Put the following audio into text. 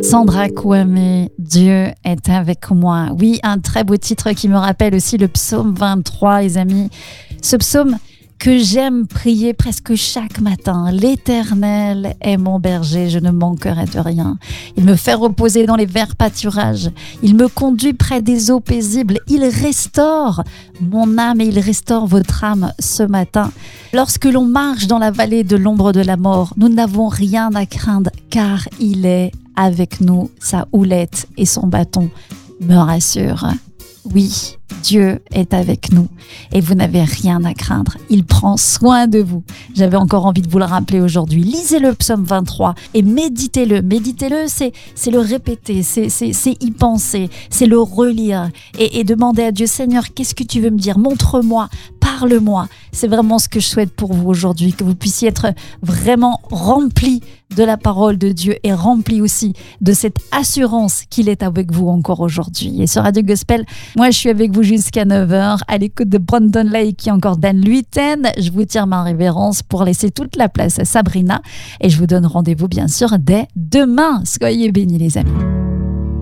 Sandra Kouamé, Dieu est avec moi. Oui, un très beau titre qui me rappelle aussi le psaume 23, les amis. Ce psaume que j'aime prier presque chaque matin. L'Éternel est mon berger, je ne manquerai de rien. Il me fait reposer dans les verts pâturages. Il me conduit près des eaux paisibles. Il restaure mon âme et il restaure votre âme ce matin. Lorsque l'on marche dans la vallée de l'ombre de la mort, nous n'avons rien à craindre car il est avec nous. Sa houlette et son bâton me rassurent. Oui, Dieu est avec nous et vous n'avez rien à craindre. Il prend soin de vous. J'avais encore envie de vous le rappeler aujourd'hui. Lisez le psaume 23 et méditez-le. Méditez-le, c'est le répéter, c'est y penser, c'est le relire et demander à Dieu, Seigneur, qu'est-ce que tu veux me dire? Montre-moi, parle-moi. C'est vraiment ce que je souhaite pour vous aujourd'hui, que vous puissiez être vraiment remplis de la parole de Dieu et remplis aussi de cette assurance qu'il est avec vous encore aujourd'hui. Et sur Radio Gospel, moi je suis avec vous jusqu'à 9h à l'écoute de Brandon Lake et encore Dan Luiten. Je vous tire ma révérence pour laisser toute la place à Sabrina et je vous donne rendez-vous bien sûr dès demain. Soyez bénis les amis.